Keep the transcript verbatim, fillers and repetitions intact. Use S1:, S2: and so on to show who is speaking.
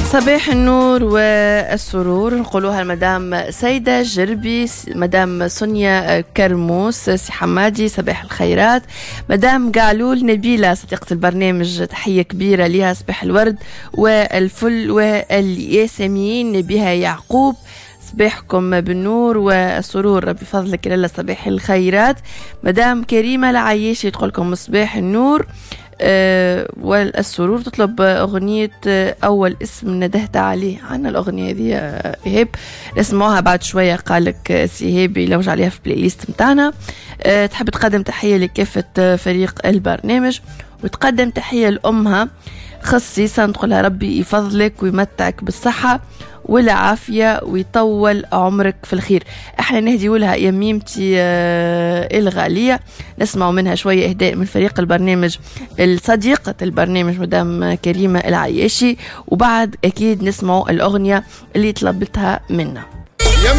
S1: صباح النور والسرور نقولوها المدام سيدة جربي، مدام سونيا كرموس، سي حمادي صباح الخيرات، مدام قعلول نبيلة صديقة البرنامج تحية كبيرة لها، صباح الورد والفل والياسمين بها يعقوب، صباحكم بالنور والسرور بفضلك لله، صباح الخيرات. مدام كريمة العياشي تقولكم صباح النور أه والسرور، تطلب أغنية أه أول اسم ندهت عليه. عنا الأغنية هذه أه إيهاب نسمعوها بعد شوية، قالك سي إيهاب يلوج عليها في بلاي ليست متاعنا. أه تحب تقدم تحية لكافة فريق البرنامج، وتقدم تحية لأمها خصيصا، تقولها ربي يفضلك ويمتعك بالصحة والعافية ويطول عمرك في الخير. احنا نهديوا لها يا ميمتي آه الغالية، نسمعوا منها شوية اهداء من فريق البرنامج الصديقة البرنامج مدام كريمة العياشي، وبعد اكيد نسمعوا الاغنية اللي طلبتها منا.